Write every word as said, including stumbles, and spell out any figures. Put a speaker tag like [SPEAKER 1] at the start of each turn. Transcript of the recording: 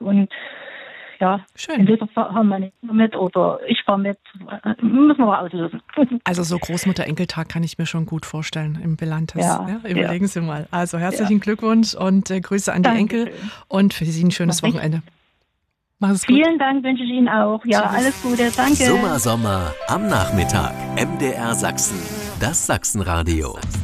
[SPEAKER 1] und ja,
[SPEAKER 2] schön.
[SPEAKER 1] Entweder fahren meine Kinder mit oder ich fahre mit. Müssen wir mal auslösen.
[SPEAKER 2] Also so Großmutter-Enkeltag kann ich mir schon gut vorstellen im Belantes.
[SPEAKER 1] Ja,
[SPEAKER 2] Ja, überlegen
[SPEAKER 1] ja.
[SPEAKER 2] Sie mal. Also herzlichen
[SPEAKER 1] Ja.
[SPEAKER 2] Glückwunsch und äh, Grüße an die
[SPEAKER 1] Dankeschön.
[SPEAKER 2] Enkel und für Sie ein schönes
[SPEAKER 1] Mach ich.
[SPEAKER 2] Wochenende. Machen Sie es gut.
[SPEAKER 1] Vielen Dank wünsche ich Ihnen auch. Ja,
[SPEAKER 2] Tschüss.
[SPEAKER 1] alles Gute. Danke.
[SPEAKER 3] Sommer, Sommer am Nachmittag. M D R Sachsen. Das Sachsenradio.